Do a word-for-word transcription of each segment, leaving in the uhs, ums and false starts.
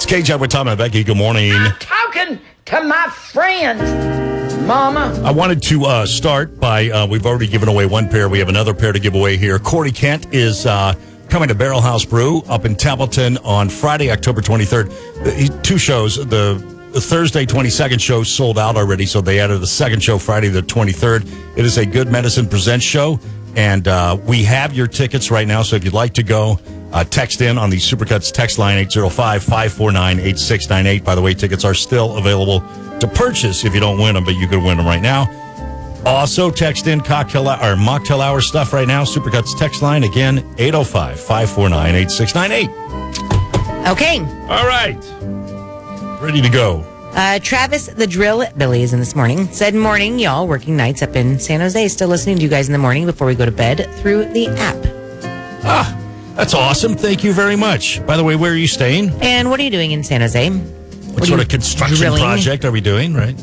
It's K-J with Tom and Becky. Good morning. I'm talking to my friends, Mama. I wanted to uh, start by, uh, we've already given away one pair. We have another pair to give away here. Corey Kent is uh, coming to Barrel House Brew up in Templeton on Friday, October twenty-third. He, two shows. The, the Thursday twenty-second show sold out already, so they added a second show Friday the twenty-third. It is a Good Medicine Presents show, and uh, we have your tickets right now, so if you'd like to go, Uh, text in on the Supercuts text line eight zero five, five four nine, eight six nine eight. By the way, tickets are still available to purchase if you don't win them, but you could win them right now. Also, text in cocktail or mocktail hour stuff right now. Supercuts text line again, eight zero five, five four nine, eight six nine eight. Okay. All right. Ready to go. Uh, Travis the Drill Billy is in this morning. Said morning, y'all. Working nights up in San Jose. Still listening to you guys in the morning before we go to bed through the app. Ah. That's awesome. Thank you very much. By the way, where are you staying? And what are you doing in San Jose? What, what sort of construction drilling? project are we doing, right?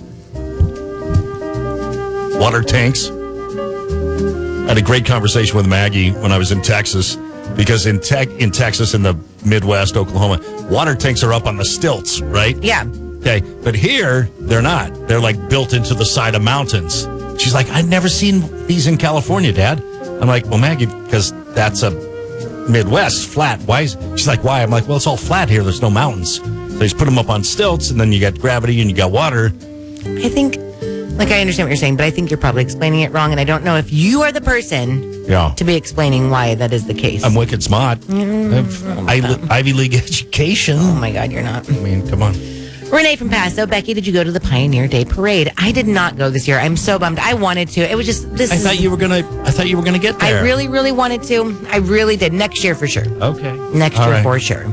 Water tanks. I had a great conversation with Maggie when I was in Texas, because in tech in Texas, in the Midwest, Oklahoma, water tanks are up on the stilts, right? Yeah. Okay, but here, they're not. They're like built into the side of mountains. She's like, I've never seen these in California, Dad. I'm like, well, Maggie, because that's a Midwest, flat. Why is, she's like, why? I'm like, well, it's all flat here. There's no mountains. So they just put them up on stilts, and then you got gravity and you got water. I think, like, I understand what you're saying, but I think you're probably explaining it wrong, and I don't know if you are the person yeah. to be explaining why that is the case. I'm wicked smart. Mm-hmm. I, Ivy League education. Oh, my God, you're not. I mean, come on. Renee from Paso. Becky, did you go to the Pioneer Day Parade? I did not go this year. I'm so bummed. I wanted to. It was just this. I is, thought you were gonna. I thought you were gonna get there. I really, really wanted to. I really did. Next year for sure. Okay. Next All year right. for sure.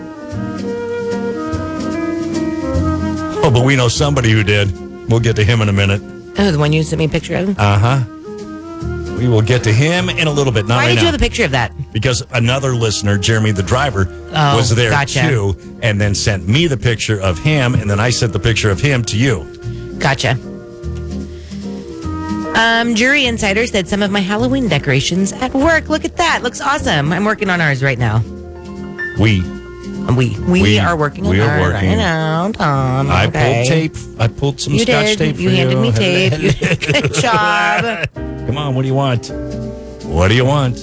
Oh, but we know somebody who did. We'll get to him in a minute. Oh, the one you sent me a picture of? Uh huh. We will get to him in a little bit. Not Why right did now. you have a picture of that? Because another listener, Jeremy the driver, Oh, was there gotcha. too, and then sent me the picture of him, and then I sent the picture of him to you. Gotcha. Um, Jury Insider said some of my Halloween decorations at work. Look at that. Looks awesome. I'm working on ours right now. We. We we, We- are working on we are ours working. right now, Tom. I Okay. pulled tape. I pulled some You scotch did. tape for You you. handed me tape. You did. Good job. Come on, what do you want? What do you want?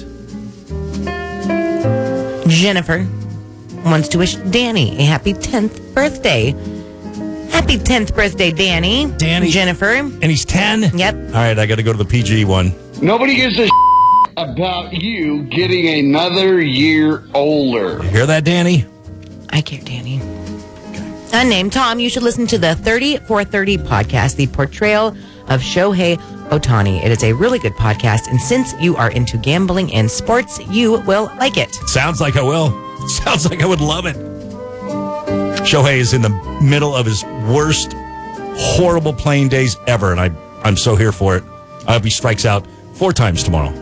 Jennifer wants to wish Danny a happy tenth birthday. Happy tenth birthday, Danny. Danny. Jennifer. And he's ten? Yep. All right, I got to go to the P G one. Nobody gives a about you getting another year older. You hear that, Danny? I care, Danny. Unnamed Tom, you should listen to the thirty-four thirty podcast, The Portrayal of Shohei Ohtani. It is a really good podcast, and since you are into gambling and sports, you will like it. Sounds like I will. Sounds like I would love it. Shohei is in the middle of his worst, horrible playing days ever, and I, I'm so here for it. I hope he strikes out four times tomorrow.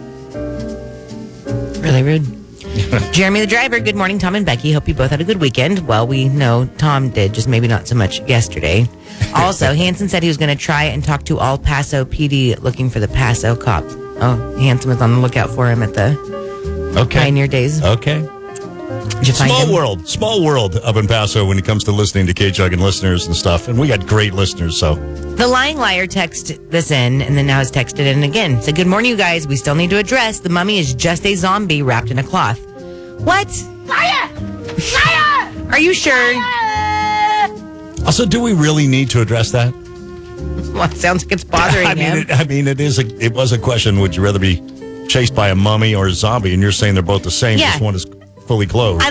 Really rude. Jeremy the driver, good morning, Tom and Becky. Hope you both had a good weekend. Well, we know Tom did, just maybe not so much yesterday. Also, Hanson said he was going to try and talk to all Paso P D looking for the Paso cop. Oh, Hanson was on the lookout for him at the Okay. Pioneer Days. Okay. Did you find Small him? world. Small world up in Paso when it comes to listening to K-Jug and listeners and stuff. And we got great listeners, so. The lying liar texted this in and then now has texted in again. Said, good morning, you guys. We still need to address the mummy is just a zombie wrapped in a cloth. What? Liar! Liar! Are you sure? Also, do we really need to address that? Well, it sounds like it's bothering I mean, him. it, I mean, it is. A, it was a question. Would you rather be chased by a mummy or a zombie? And you're saying they're both the same. Yeah. Just one is fully clothed.